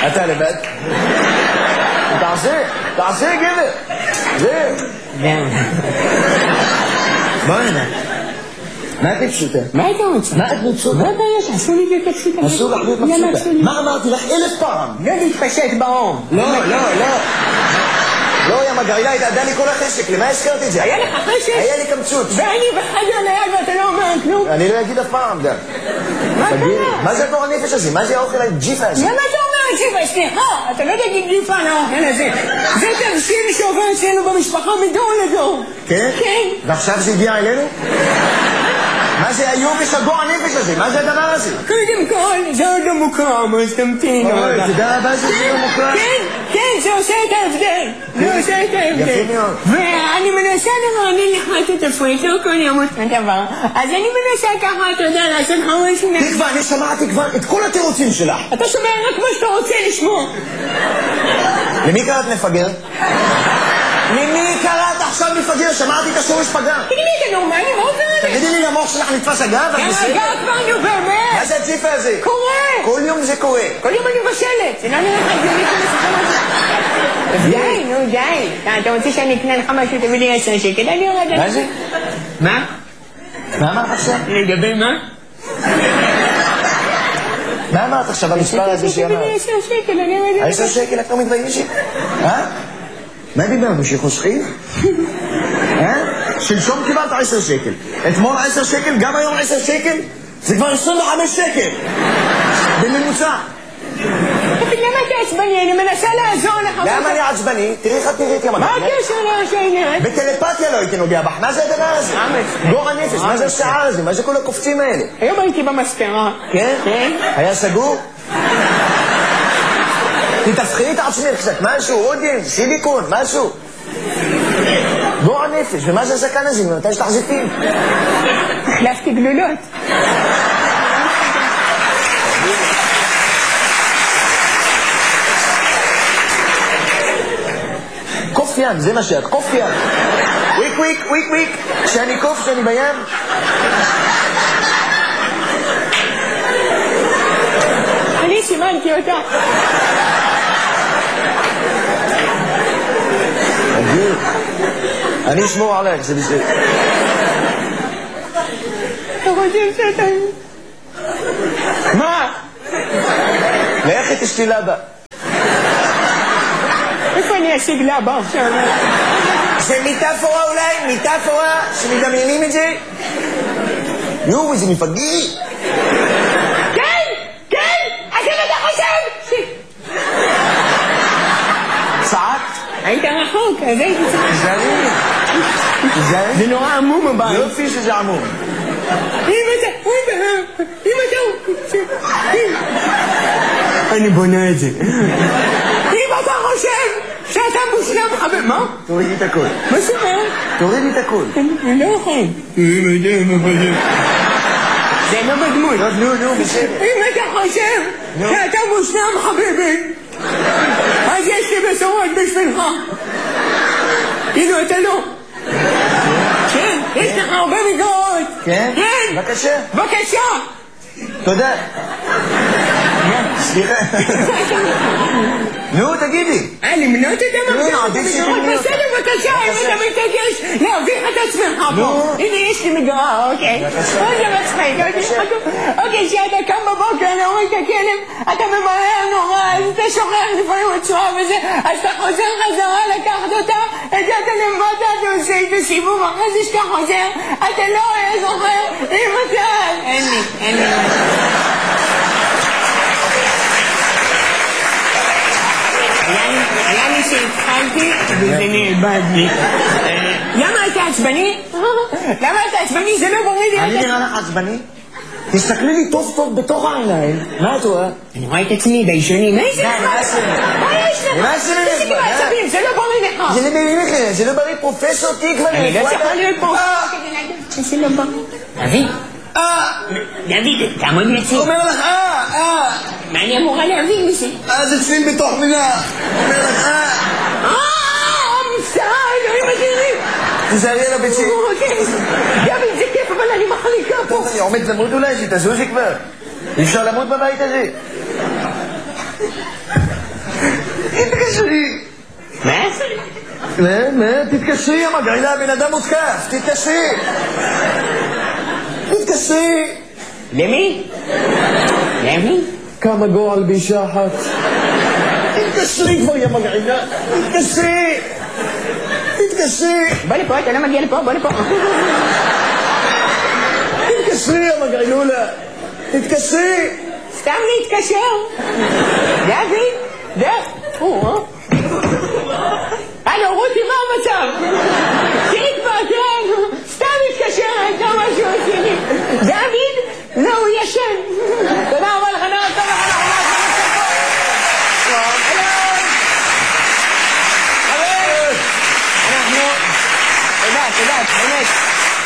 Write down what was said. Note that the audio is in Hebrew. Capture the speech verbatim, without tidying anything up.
אתה לבד? תעשה, תעשה גבר. זה. בוא הנה. מה את פשוטה? מה היית רוצה? מה את פשוטה? מה הבעיה שעשו לי להיות פשוטה? אסור לך להיות פשוטה. מה אמרתי לך אלף פעם? לא להתפשט באור. לא, לא, לא. לא, יא מגעילה, התעדה לי כל החשק, למה הזכרת את זה? היה לך חשק? היה לי קמצוץ. ואני בחדר ליד ואתה לא אומר כלום? אני לא אגיד אף פעם גם. מה קרה? מה זה הגור הנפש הזה? מה זה האוכל הג'יפה הזה? למה אתה אומר ג'יפה? סליחה, אתה לא תגיד ג'יפה על האוכל הזה. זה תרשיל שעובר אצלנו במשפחה מדור לדור. כן? כן. ועכשיו זה הגיע אלינו? מה זה היובש הגור הנפש הזה? מה זה הדבר הזה? קודם כל, זה עוד לא מוקרם, אז תמתין. אוי, תודה רבה שזה לא מוקרם. כן, כן, זה עושה את ההבדל. זה עושה את ההבדל. יפה מאוד. ואני מנסה לרענן לך את התפריט, לא כל יום אותו דבר. אז אני מנסה ככה, אתה יודע, לעשות לך משהו... תקווה, אני שמעתי כבר את כל התירוצים שלך. אתה שומע רק מה שאתה רוצה לשמוע. למי קראת מפגר? למי קראת עכשיו מפגר? שמעתי את השורש פגר. תגידי לי, אתה נורמלי? מה עובר עליך? תגידי לי, למוח שלך נתפס אגב? רגע, כבר נו באמת. מה זה הג'יפה הזה? קורה. כל יום זה קורה. כל יום אני מבשלת. זה לא נראה לך הגיוני כמו די, נו די. אתה רוצה שאני אקנה לך משהו, תביא לי עשר שקל, אני יורד. מה זה? מה? מה אמרת עכשיו? לגבי מה? מה אמרת עכשיו המספר הזה שאמרת? תביא לי עשר שקל, אני יורד. עשר שקל את לא מתביישת? אה? מה דיברנו? שחוסכים? אה? שלשום קיבלת עשר שקל. אתמול עשר שקל, גם היום עשר שקל? זה כבר עשרים וחמש שקל. בממוצע. למה אתה עצבני? אני מנסה לעזור לך. למה אני עצבני? תראי איך את נראית ימה. מה הקשר לעניין? בטלפתיה לא הייתי נוגע בך. מה זה הדבר הזה? גור הנפש, מה זה השיער הזה? מה זה כל הקופצים האלה? היום הייתי במספרה. כן? כן. היה סגור? תתפחי את עצמך קצת, משהו, עודים, סיליקון, משהו. גור הנפש, ומה זה הזקן הזה? ממתי יש לך זיתים? החלפתי גלולות. קוף ים, זה מה שאת, קוף ים. וויק וויק, וויק וויק. כשאני קוף, כשאני בים. אני סימנתי אותה. אני אשמור עליך, זה בסדר. אתה חושב שאתה... מה? לך תשתי לבה. איפה אני אשיג לבה עכשיו? זה מיטאפורה אולי? מיטאפורה שמדמיינים את זה? יו, איזה מפגי. כן! כן! אז אם אתה חושב! צעקת? היית רחוק, אז הייתי צעק. זרים. זרים? זה נורא עמום הבית. יופי שזה עמום. אם אתה... אם אתה... אני בונה את זה. אם אתה חושב שאתה מושלם חבר... מה? תורידי את הכל. מה זאת אומרת? תורידי את הכל. אני לא יכול. אם אתה חושב... זה לא בדמות. נו, נו, בסדר. אם אתה חושב שאתה מושלם חביבי, אז יש לי בשורות בשבילך. כאילו, אתה לא. כן, יש לך הרבה מגרות. כן? כן. בבקשה. בבקשה. תודה. סליחה. נו, תגידי. אה, למנות את המגרות? נו, עדיף שתמנות. בסדר, בבקשה, אם אתה מתעקש להביך את עצמך פה. הנה, יש לי מגרה, אוקיי. בבקשה. אוי, זה מצחיק. אוקיי, כשאתה קם בבוקר להוריד את הכלב, אתה ממהר נורא, אז אתה שוכח לפעמים הצורה וזה, אז אתה חוזר חזרה לקחת אותה, הגעת למטה, אתה עושה את הסיבוב, אחרי זה שאתה חוזר, אתה לא היה זוכר אם אתה... אין לי, אין לי. היה לי שהתחלתי וזה נאבד לי. למה אתה עצבני? למה אתה עצבני? זה לא בריא לי. אני נראה לך עצבני? תסתכלי לי טוב טוב בתוך העיניים. מה את רואה? אני רואה את עצמי בישוני. מה יש לך? מה יש לך? מה יש לך? מה יש לך? תפסיק עם העצבים, זה לא בריא לך. זה לא בריא לך, זה לא בריא פרופסור תקווה. אני לא צריכה להיות פה. זה לא בריא. דוד. אה! דוד, תעמוד אצלי. אומר לך אה! אה! מה אני אמורה להבין מזה? אה, זה צליל בתוך מילה. אומר לך אה! אה! מבצעה, אלוהים אדירים. תזהרי על הביצים. אוקיי. דוד, זה כיף, אבל אני מחליקה פה. טוב, אני עומד למות אולי, שתזוזי כבר. אי אפשר למות בבית הזה. תתקשרי. מה? מה? מה? תתקשרי, המגעילה, בן אדם מותקף. תתקשרי. תתקשרי. למי? למי? כמה גועל באישה אחת. תתקשרי כבר, יא מגעילה. תתקשרי. תתקשרי. בוא לפה, אתה לא מגיע לפה, בוא לפה. תתקשרי, יא מגעילולה. תתקשרי. סתם להתקשר. דוד, דוד. הלו, רותי, מה המצב? תראי כבר, תראה, סתם להתקשר, הייתה משהו עשיני. דוד.